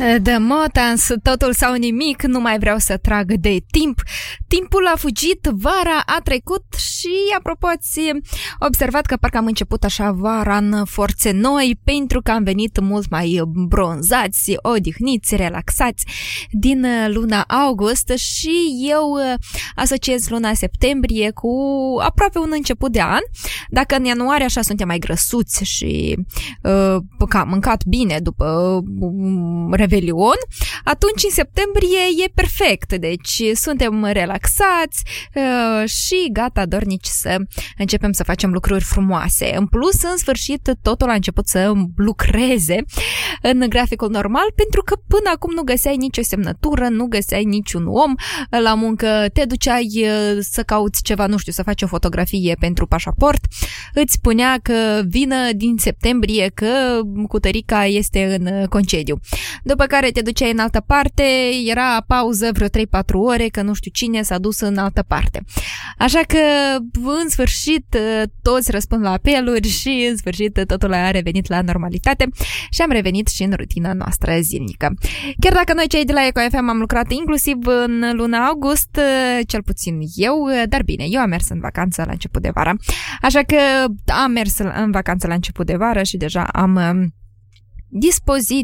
De Motans, totul sau nimic, nu mai vreau să trag de timp. Timpul a fugit, vara a trecut și, apropo, ați observat că parcă am început așa vara în forțe noi, pentru că am venit mult mai bronzați, odihniți, relaxați din luna august și eu asociez luna septembrie cu aproape un început de an. Dacă în ianuarie așa suntem mai grăsuți și că am mâncat bine după Revelion, atunci în septembrie e perfect, deci suntem relaxați și gata, dornici să începem să facem lucruri frumoase. În plus, în sfârșit, totul a început să lucreze în graficul normal, pentru că până acum nu găseai nicio semnătură, nu găseai niciun om la muncă, te duceai să cauți ceva, nu știu, să faci o fotografie pentru pașaport, îți spunea că vină din septembrie, că cutărica este în concediu. După care te duceai în altă parte, era pauză vreo 3-4 ore, că nu știu cine s-a dus în altă parte. Așa că, în sfârșit, toți răspund la apeluri și, în sfârșit, totul a revenit la normalitate și am revenit și în rutina noastră zilnică. Chiar dacă noi, cei de la Eco FM, am lucrat inclusiv în luna august, cel puțin eu, dar bine, eu am mers în vacanță la început de vară. Așa că am mers în vacanță la început de vară și deja am